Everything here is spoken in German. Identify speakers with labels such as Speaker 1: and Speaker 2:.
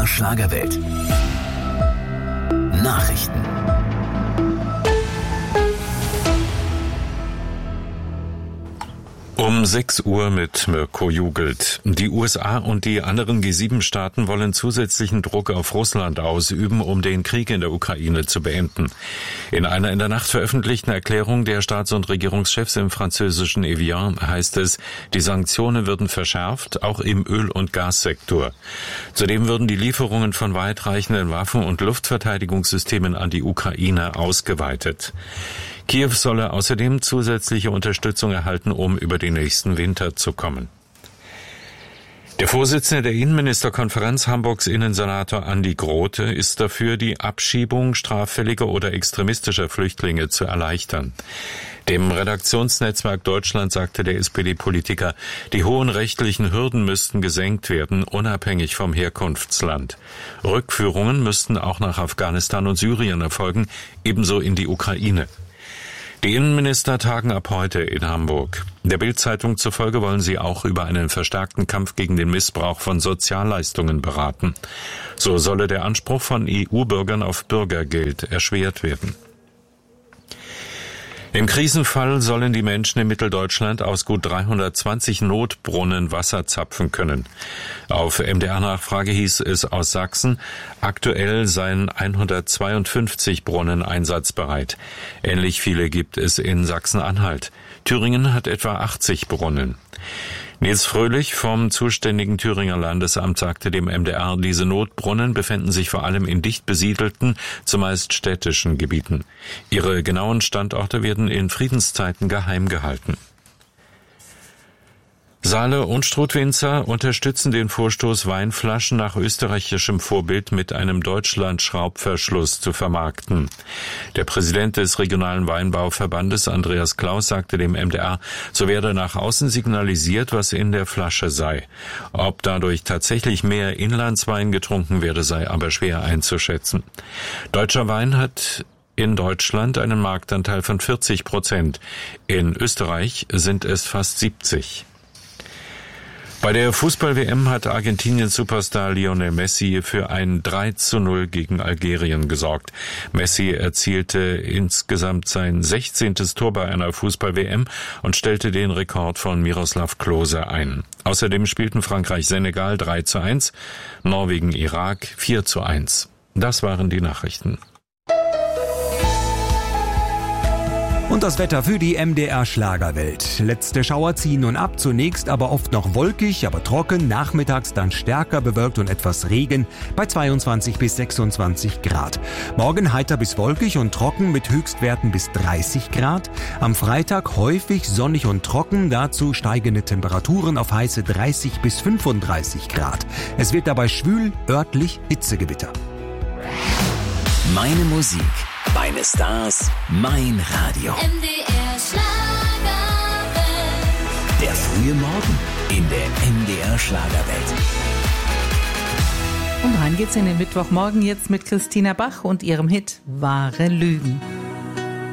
Speaker 1: Schlagerwelt. Nachrichten.
Speaker 2: Um 6 Uhr mit Mirko Jugelt. Die USA und die anderen G7-Staaten wollen zusätzlichen Druck auf Russland ausüben, um den Krieg in der Ukraine zu beenden. In einer in der Nacht veröffentlichten Erklärung der Staats- und Regierungschefs im französischen Evian heißt es, die Sanktionen würden verschärft, auch im Öl- und Gassektor. Zudem würden die Lieferungen von weitreichenden Waffen- und Luftverteidigungssystemen an die Ukraine ausgeweitet. Kiew solle außerdem zusätzliche Unterstützung erhalten, um über den nächsten Winter zu kommen. Der Vorsitzende der Innenministerkonferenz, Hamburgs Innensenator Andi Grote, ist dafür, die Abschiebung straffälliger oder extremistischer Flüchtlinge zu erleichtern. Dem Redaktionsnetzwerk Deutschland sagte der SPD-Politiker, die hohen rechtlichen Hürden müssten gesenkt werden, unabhängig vom Herkunftsland. Rückführungen müssten auch nach Afghanistan und Syrien erfolgen, ebenso in die Ukraine. Die Innenminister tagen ab heute in Hamburg. Der Bild-Zeitung zufolge wollen sie auch über einen verstärkten Kampf gegen den Missbrauch von Sozialleistungen beraten. So solle der Anspruch von EU-Bürgern auf Bürgergeld erschwert werden. Im Krisenfall sollen die Menschen in Mitteldeutschland aus gut 320 Notbrunnen Wasser zapfen können. Auf MDR-Nachfrage hieß es aus Sachsen, aktuell seien 152 Brunnen einsatzbereit. Ähnlich viele gibt es in Sachsen-Anhalt. Thüringen hat etwa 80 Brunnen. Nils Fröhlich vom zuständigen Thüringer Landesamt sagte dem MDR, diese Notbrunnen befänden sich vor allem in dicht besiedelten, zumeist städtischen Gebieten. Ihre genauen Standorte werden in Friedenszeiten geheim gehalten. Saale und Strutwinzer unterstützen den Vorstoß, Weinflaschen nach österreichischem Vorbild mit einem Deutschland-Schraubverschluss zu vermarkten. Der Präsident des regionalen Weinbauverbandes, Andreas Klaus, sagte dem MDR, so werde nach außen signalisiert, was in der Flasche sei. Ob dadurch tatsächlich mehr Inlandswein getrunken werde, sei aber schwer einzuschätzen. Deutscher Wein hat in Deutschland einen Marktanteil von 40%. In Österreich sind es fast 70%. Bei der Fußball-WM hat Argentiniens Superstar Lionel Messi für ein 3:0 gegen Algerien gesorgt. Messi erzielte insgesamt sein 16. Tor bei einer Fußball-WM und stellte den Rekord von Miroslav Klose ein. Außerdem spielten Frankreich-Senegal 3:1, Norwegen-Irak 4:1. Das waren die Nachrichten.
Speaker 3: Und das Wetter für die MDR Schlagerwelt. Letzte Schauer ziehen nun ab, zunächst aber oft noch wolkig, aber trocken, nachmittags dann stärker bewölkt und etwas Regen bei 22 bis 26 Grad. Morgen heiter bis wolkig und trocken mit Höchstwerten bis 30 Grad. Am Freitag häufig sonnig und trocken, dazu steigende Temperaturen auf heiße 30 bis 35 Grad. Es wird dabei schwül, örtlich Hitzegewitter.
Speaker 1: Meine Musik, meine Stars, mein Radio.
Speaker 4: MDR Schlagerwelt.
Speaker 1: Der frühe Morgen in der MDR Schlagerwelt.
Speaker 5: Und rein geht's in den Mittwochmorgen jetzt mit Christina Bach und ihrem Hit Wahre Lügen.